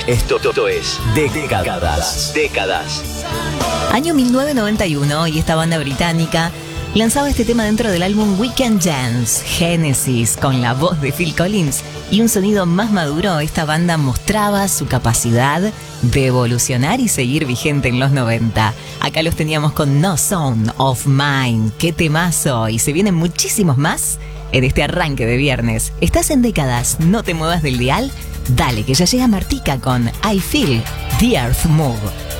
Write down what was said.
Esto es Décadas. Décadas. Año 1991 y esta banda británica lanzaba este tema dentro del álbum Weekend Jams, Genesis, con la voz de Phil Collins y un sonido más maduro. Esta banda mostraba su capacidad de evolucionar y seguir vigente en los 90. Acá los teníamos con No Sound of Mine. ¡Qué temazo! Y se vienen muchísimos más en este arranque de viernes. ¿Estás en Décadas? No te muevas del dial. Dale, que ya llega Martika con I Feel the Earth Move.